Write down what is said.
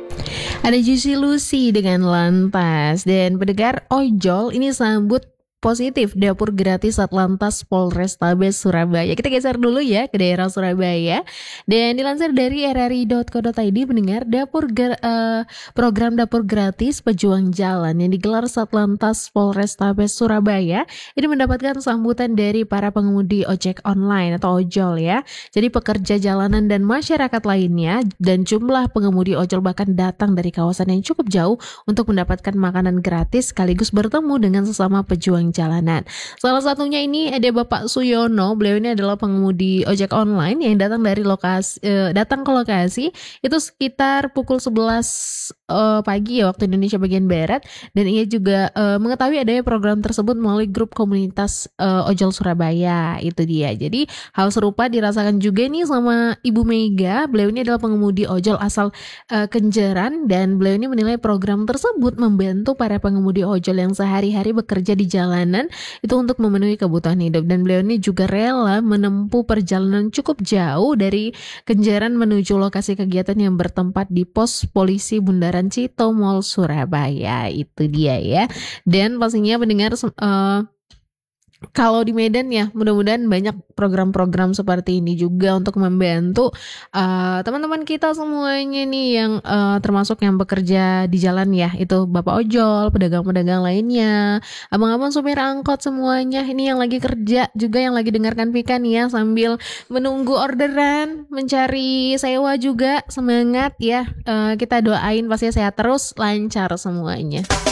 Ada Juicy Lucy dengan Lantas dan pendengar ojol ini sambut positif dapur gratis Satlantas Polrestabes Surabaya. Kita geser dulu ya ke daerah Surabaya. Dan dilansir dari rri.co.id mendengar program dapur gratis pejuang jalan yang digelar Satlantas Polrestabes Surabaya ini mendapatkan sambutan dari para pengemudi ojek online atau ojol ya. Jadi pekerja jalanan dan masyarakat lainnya dan jumlah pengemudi ojol bahkan datang dari kawasan yang cukup jauh untuk mendapatkan makanan gratis sekaligus bertemu dengan sesama pejuang jalanan. Salah satunya ini ada Bapak Suyono. Beliau ini adalah pengemudi ojek online yang datang ke lokasi itu sekitar pukul 11 pagi ya waktu Indonesia bagian barat, dan ia juga mengetahui adanya program tersebut melalui grup komunitas ojol Surabaya. Itu dia. Jadi hal serupa dirasakan juga nih sama Ibu Mega. Beliau ini adalah pengemudi ojol asal Kenjeran, dan beliau ini menilai program tersebut membantu para pengemudi ojol yang sehari-hari bekerja di jalanan itu untuk memenuhi kebutuhan hidup, dan beliau ini juga rela menempuh perjalanan cukup jauh dari Kenjeran menuju lokasi kegiatan yang bertempat di pos polisi Bundaran Cito Mall Surabaya. Itu dia ya. Dan pastinya mendengar kalau di Medan ya, mudah-mudahan banyak program-program seperti ini juga untuk membantu teman-teman kita semuanya nih yang termasuk yang bekerja di jalan ya, itu bapak ojol, pedagang-pedagang lainnya, abang-abang supir angkot semuanya ini yang lagi kerja juga, yang lagi dengarkan Pika nih ya sambil menunggu orderan, mencari sewa juga, semangat ya. Kita doain pastinya sehat terus, lancar semuanya.